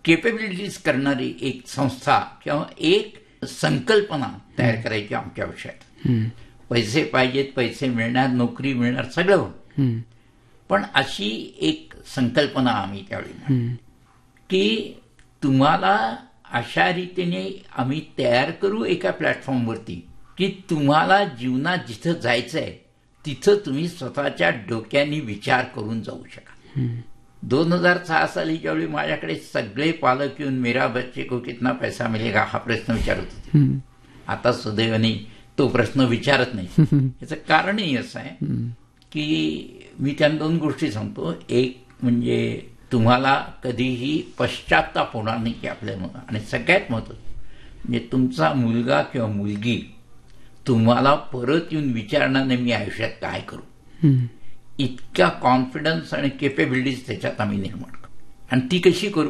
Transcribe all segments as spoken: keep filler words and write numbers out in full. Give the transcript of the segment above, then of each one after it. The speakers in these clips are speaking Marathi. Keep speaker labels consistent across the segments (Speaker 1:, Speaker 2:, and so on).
Speaker 1: केपेबिलिटीज करणारी एक संस्था किंवा एक संकल्पना तयार करायची आमच्या विषयात. पैसे पाहिजेत, पैसे मिळणार, नोकरी मिळणार, सगळं. पण अशी एक संकल्पना आम्ही त्यावेळी की तुम्हाला अशा रीतीने आम्ही तयार करू एका प्लॅटफॉर्मवरती की तुम्हाला जीवनात जिथं जायचंय तिथं तुम्ही स्वतःच्या डोक्याने विचार करून जाऊ शका. दोन हजार सहा साली ज्यावेळी माझ्याकडे सगळे पालक येऊन मेरा बच्चे को कितना पैसा मिलेगा हा प्रश्न विचारत होते, आता सुदैवाने तो प्रश्न विचारत नाही. याचं कारणही असं आहे की मी त्यांना दोन गोष्टी सांगतो. एक म्हणजे तुम्हाला कधीही पश्चात्ताप होणार नाही की आपल्याला, आणि सगळ्यात महत्त्वाचं म्हणजे तुमचा मुलगा किंवा मुलगी तुम्हाला परत येऊन विचारणार नाही मी आयुष्यात काय करू. इतका कॉन्फिडन्स आणि केपेबिलिटीज त्याच्यात आम्ही निर्माण करू. आणि ती कशी करू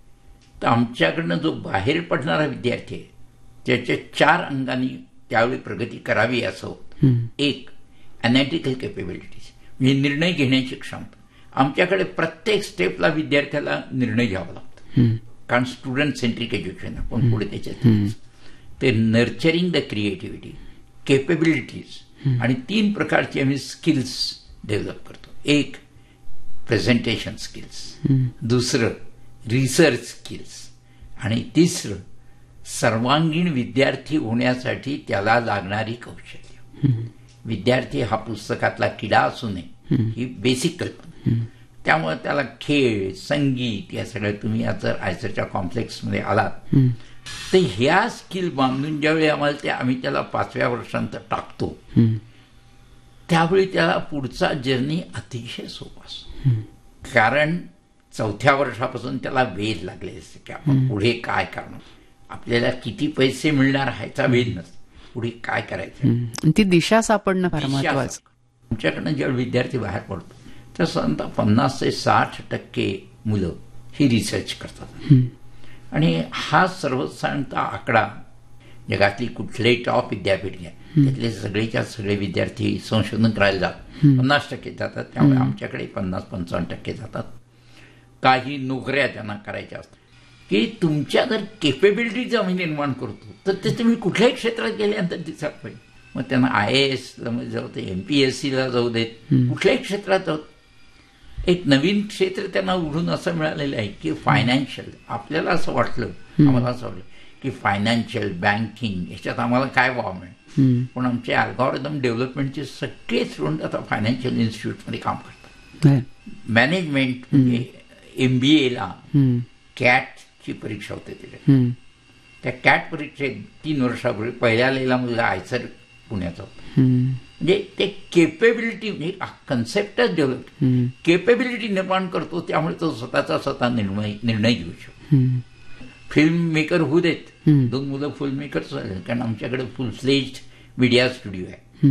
Speaker 1: तर आमच्याकडनं जो बाहेर पडणारा विद्यार्थी आहे त्याच्या चार अंगांनी त्यावेळी प्रगती करावी असं होतं. एक, अनॅलिटिकल केपेबिलिटीज म्हणजे निर्णय घेण्याची क्षमता. आमच्याकडे प्रत्येक स्टेपला विद्यार्थ्याला निर्णय घ्यावा लागतो कारण स्टुडंट सेंट्रिक एज्युकेशन आपण पुढे त्याच्यात. ते नर्चरिंग द क्रिएटिव्हिटी, केपेबिलिटीज आणि तीन प्रकारचे आम्ही स्किल्स डेव्हलप करतो. एक, प्रेझेंटेशन स्किल्स, दुसरं रिसर्च स्किल्स, आणि तिसरं सर्वांगीण विद्यार्थी होण्यासाठी त्याला लागणारी कौशल्य. विद्यार्थी हा पुस्तकातला किडा असू नये ही बेसिक कल्पना. त्यामुळे त्याला खेळ, संगीत या सगळ्या तुम्ही जर आयसरच्या कॉम्प्लेक्समध्ये आलात तर ह्या स्किल बांधून ज्यावेळी आम्हाला ते आम्ही त्याला पाचव्या वर्षांत टाकतो त्यावेळी त्याला पुढचा जर्नी अतिशय सोपा असतो. कारण चौथ्या वर्षापासून त्याला वेध लागले असते की आपण पुढे काय करणार, आपल्याला किती पैसे मिळणार ह्याचा वेध नसतो, पुढे काय करायचं
Speaker 2: ती दिशा सापडणं फार महत्वाचं.
Speaker 1: आमच्याकडनं जेव्हा विद्यार्थी बाहेर पडतो तर साधारणतः पन्नास ते साठ टक्के मुलं ही रिसर्च करतात. आणि हा सर्वसाधारणतः आकडा जगातली कुठलेही टॉप विद्यापीठ घ्या त्यातले सगळेच्या सगळे विद्यार्थी संशोधन करायला जातात, पन्नास टक्के जातात. त्यामुळे आमच्याकडे पन्नास पंचावन्न टक्के जातात. काही नोकऱ्या त्यांना करायच्या असतात की तुमच्या जर केपेबिलिटीज आम्ही निर्माण करतो तर ते तुम्ही कुठल्याही क्षेत्रात गेल्यानंतर दिसत पाहिजे. मग त्यांना आय ए एस जाऊ दे, एम पी एस सीला जाऊ देत, कुठल्याही क्षेत्रात जाऊ. एक नवीन क्षेत्र त्यांना उघडून असं मिळालेलं आहे की फायनान्शियल, आपल्याला असं वाटलं, आम्हाला असं वाटलं की फायनान्शियल, बँकिंग याच्यात आम्हाला काय वाव मिळेल. पण आमचे अल्गोरिदम डेव्हलपमेंटचे सगळे स्टुडंट आता फायनान्शियल इन्स्टिट्यूटमध्ये काम करतात. मॅनेजमेंट म्हणजे एम बी एला कॅटची परीक्षा होते त्याच्यात. त्या कॅट परीक्षेत तीन वर्षापूर्वी पहिल्या लेला मुलगा आयसर पुण्याचा होता. म्हणजे ते केपेबिलिटी म्हणजे कन्सेप्टच डेव्हलप, केपेबिलिटी निर्माण करतो. त्यामुळे तो स्वतःचा स्वतः निर्णय निर्णय घेऊ शकतो. फिल्म मेकर होऊ देत, दोन मुलं फिल्म मेकर्स झाले कारण आमच्याकडे फुल फ्लेज्ड मीडिया स्टुडिओ आहे.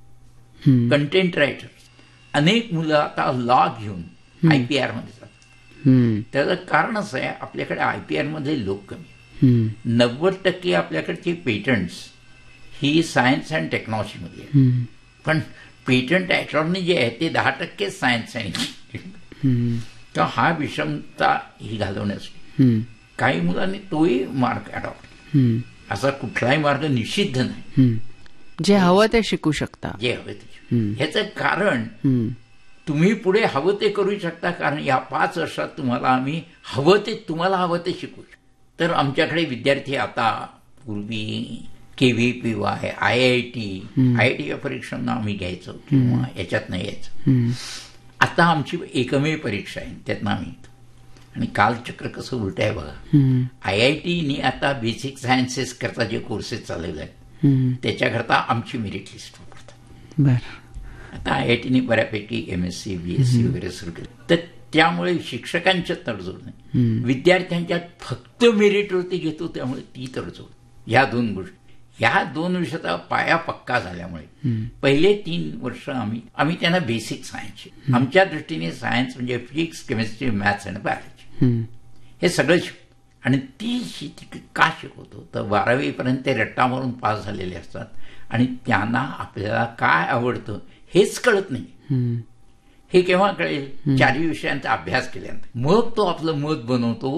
Speaker 1: कंटेंट रायटर अनेक मुलं आता लॉ घेऊन आय पी आर मध्ये जातात. त्याचं कारण असं आहे आपल्याकडे आय पी आर मधले लोक कमी. नव्वद टक्के आपल्याकडचे पेटंट्स ही सायन्स अँड टेक्नॉलॉजीमध्ये आहे. पण पेटंट अटॉर्नी जे आहे ते दहा टक्के सायन्स आणि तर हा विषमता ही घालवण्यासाठी काही मुलांनी तोही मार्ग अडॉप्ट. असा कुठलाही मार्ग निषिद्ध नाही.
Speaker 2: जे हवं ते शिकू शकता,
Speaker 1: जे हवं ते. ह्याचं कारण तुम्ही पुढे हवं ते करू शकता कारण या पाच वर्षात तुम्हाला आम्ही हवं ते तुम्हाला हवं ते शिकू शकतो. तर आमच्याकडे विद्यार्थी आता पूर्वी K V P Y, I I T I I T या परीक्षांना आम्ही घ्यायचो किंवा याच्यात नाही यायचं. आता आमची एकमेव परीक्षा आहे त्यातनं आम्ही. आणि कालचक्र कसं उलट आहे बघा. आय आय टीनी आता बेसिक सायन्सेस करता जे कोर्सेस चालवले आहेत त्याच्याकरता आमची मेरिट लिस्ट वापरतात. आता आय आय टीने बऱ्यापैकी M S C B S C वगैरे सुरू केलं. तर त्यामुळे शिक्षकांच्या तडजोड नाही, विद्यार्थ्यांच्यात फक्त मेरिटवरती घेतो त्यामुळे ती तडजोड. ह्या दोन गोष्टी, ह्या दोन वर्षाचा पाया पक्का झाल्यामुळे पहिले तीन वर्ष आम्ही आम्ही त्यांना बेसिक सायन्स, आमच्या दृष्टीने सायन्स म्हणजे फिजिक्स, केमिस्ट्री, मॅथ्स आणि बायोलॉजी हे सगळं शिकतो. आणि ती शिक का शिकवतो तर बारावीपर्यंत ते रट्टा मारून पास झालेले असतात आणि त्यांना आपल्याला काय आवडतं हेच कळत नाही. हे केव्हा कळेल? चारही विषयांचा अभ्यास केल्यानंतर. मग तो आपलं मत बनवतो